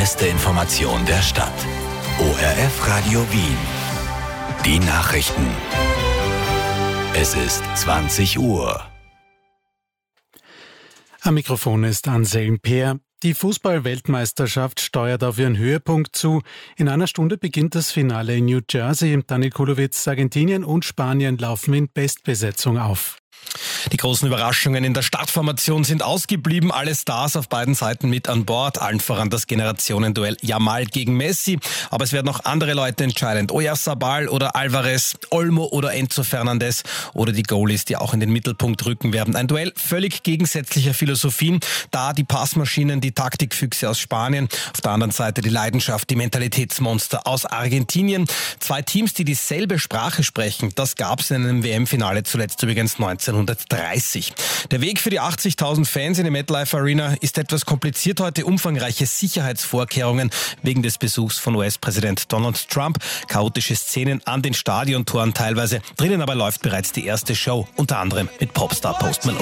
beste Information der Stadt. ORF Radio Wien. Die Nachrichten. Es ist 20 Uhr. Am Mikrofon ist Anselm Peer. Die Fußball-Weltmeisterschaft steuert auf ihren Höhepunkt zu. In einer Stunde beginnt das Finale in New Jersey. Daniel Kulowitz, Argentinien und Spanien laufen in Bestbesetzung auf. Die großen Überraschungen in der Startformation sind ausgeblieben. Alle Stars auf beiden Seiten mit an Bord. Allen voran das Generationenduell Yamal gegen Messi. Aber es werden noch andere Leute entscheidend. Oyarzabal oder Alvarez, Olmo oder Enzo Fernandez oder die Goalies, die auch in den Mittelpunkt rücken werden. Ein Duell völlig gegensätzlicher Philosophien. Da die Passmaschinen, die Taktikfüchse aus Spanien. Auf der anderen Seite die Leidenschaft, die Mentalitätsmonster aus Argentinien. Zwei Teams, die dieselbe Sprache sprechen. Das gab es in einem WM-Finale zuletzt übrigens 1930. Der Weg für die 80.000 Fans in der MetLife Arena ist etwas kompliziert heute. Umfangreiche Sicherheitsvorkehrungen wegen des Besuchs von US-Präsident Donald Trump. Chaotische Szenen an den Stadiontoren teilweise. Drinnen aber läuft bereits die erste Show, unter anderem mit Popstar Post Malone.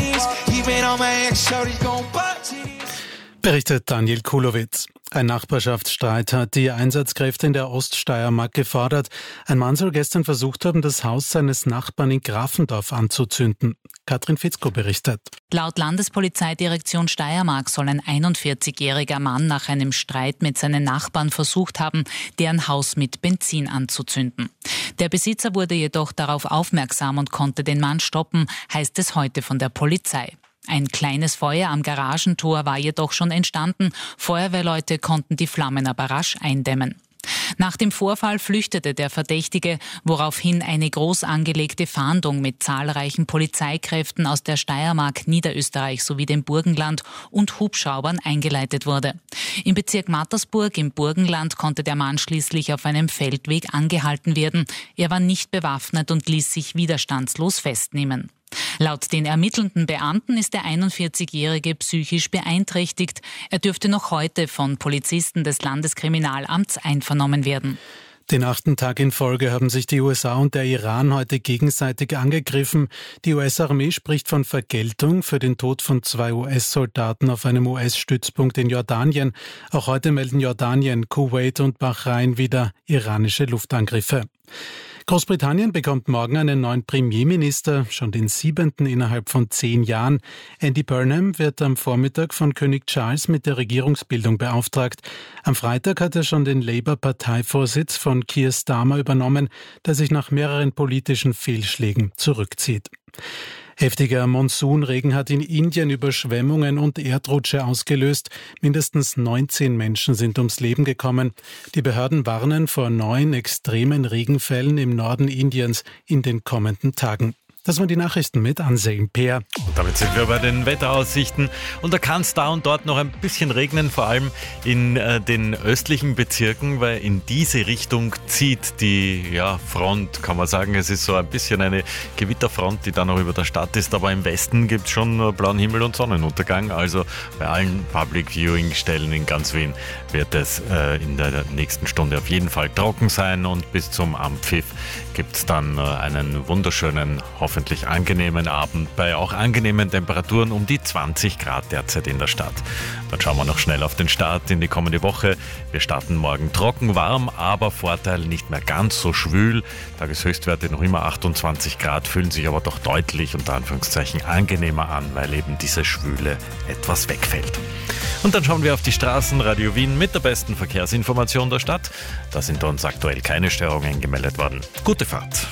Berichtet Daniel Kulowitz. Ein Nachbarschaftsstreit hat die Einsatzkräfte in der Oststeiermark gefordert. Ein Mann soll gestern versucht haben, das Haus seines Nachbarn in Grafendorf anzuzünden. Katrin Fitzko berichtet. Laut Landespolizeidirektion Steiermark soll ein 41-jähriger Mann nach einem Streit mit seinen Nachbarn versucht haben, deren Haus mit Benzin anzuzünden. Der Besitzer wurde jedoch darauf aufmerksam und konnte den Mann stoppen, heißt es heute von der Polizei. Ein kleines Feuer am Garagentor war jedoch schon entstanden. Feuerwehrleute konnten die Flammen aber rasch eindämmen. Nach dem Vorfall flüchtete der Verdächtige, woraufhin eine groß angelegte Fahndung mit zahlreichen Polizeikräften aus der Steiermark, Niederösterreich sowie dem Burgenland und Hubschraubern eingeleitet wurde. Im Bezirk Mattersburg im Burgenland konnte der Mann schließlich auf einem Feldweg angehalten werden. Er war nicht bewaffnet und ließ sich widerstandslos festnehmen. Laut den ermittelnden Beamten ist der 41-Jährige psychisch beeinträchtigt. Er dürfte noch heute von Polizisten des Landeskriminalamts einvernommen werden. Den 8. Tag in Folge haben sich die USA und der Iran heute gegenseitig angegriffen. Die US-Armee spricht von Vergeltung für den Tod von 2 US-Soldaten auf einem US-Stützpunkt in Jordanien. Auch heute melden Jordanien, Kuwait und Bahrain wieder iranische Luftangriffe. Großbritannien bekommt morgen einen neuen Premierminister, schon den 7. innerhalb von 10 Jahren. Andy Burnham wird am Vormittag von König Charles mit der Regierungsbildung beauftragt. Am Freitag hat er schon den Labour-Parteivorsitz von Keir Starmer übernommen, der sich nach mehreren politischen Fehlschlägen zurückzieht. Heftiger Monsunregen hat in Indien Überschwemmungen und Erdrutsche ausgelöst. Mindestens 19 Menschen sind ums Leben gekommen. Die Behörden warnen vor neuen extremen Regenfällen im Norden Indiens in den kommenden Tagen. Das waren die Nachrichten mit Anselm Peer. Und damit sind wir bei den Wetteraussichten. Und da kann es da und dort noch ein bisschen regnen, vor allem in den östlichen Bezirken, weil in diese Richtung zieht die Front, kann man sagen. Es ist so ein bisschen eine Gewitterfront, die da noch über der Stadt ist. Aber im Westen gibt es schon blauen Himmel und Sonnenuntergang. Also bei allen Public Viewing Stellen in ganz Wien wird es in der nächsten Stunde auf jeden Fall trocken sein. Und bis zum Abendpfiff gibt es dann einen wunderschönen, hoffentlich angenehmen Abend bei auch angenehmen Temperaturen um die 20 Grad derzeit in der Stadt. Dann schauen wir noch schnell auf den Start in die kommende Woche. Wir starten morgen trocken, warm, aber Vorteil nicht mehr ganz so schwül. Tageshöchstwerte noch immer 28 Grad, fühlen sich aber doch deutlich unter Anführungszeichen angenehmer an, weil eben diese Schwüle etwas wegfällt. Und dann schauen wir auf die Straßen. Radio Wien mit der besten Verkehrsinformation der Stadt. Da sind uns aktuell keine Störungen gemeldet worden. Gute Fahrt.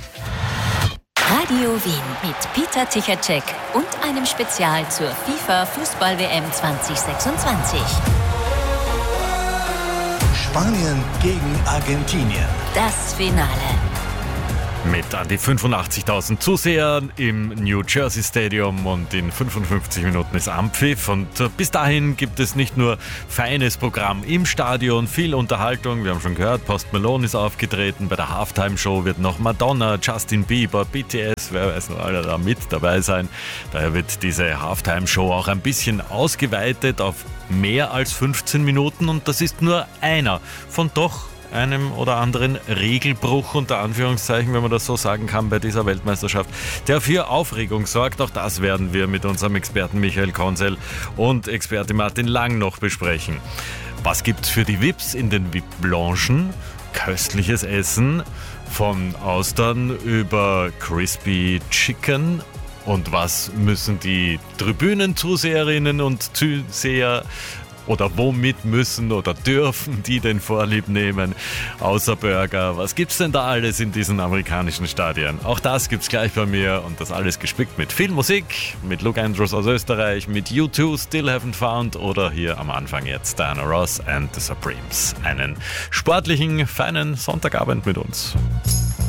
Radio Wien mit Peter Tichacek und einem Spezial zur FIFA Fußball-WM 2026. Spanien gegen Argentinien. Das Finale. Mit an die 85.000 Zusehern im New Jersey Stadium und in 55 Minuten ist Anpfiff. Und bis dahin gibt es nicht nur feines Programm im Stadion, viel Unterhaltung. Wir haben schon gehört, Post Malone ist aufgetreten. Bei der Halftime-Show wird noch Madonna, Justin Bieber, BTS, wer weiß noch, alle da mit dabei sein. Daher wird diese Halftime-Show auch ein bisschen ausgeweitet auf mehr als 15 Minuten. Und das ist nur einer von doch einem oder anderen Regelbruch, unter Anführungszeichen, wenn man das so sagen kann, bei dieser Weltmeisterschaft, der für Aufregung sorgt. Auch das werden wir mit unserem Experten Michael Konsel und Experte Martin Lang noch besprechen. Was gibt's für die VIPs in den VIP-Loungen? Köstliches Essen, von Austern über Crispy Chicken. Und was müssen die Tribünenzuseherinnen und Zuseher oder womit müssen oder dürfen die denn Vorlieb nehmen? Außer Burger. Was gibt's denn da alles in diesen amerikanischen Stadien? Auch das gibt's gleich bei mir und das alles gespickt mit viel Musik, mit Luke Andrews aus Österreich, mit U2, Still Haven't Found oder hier am Anfang jetzt Diana Ross and the Supremes. Einen sportlichen, feinen Sonntagabend mit uns.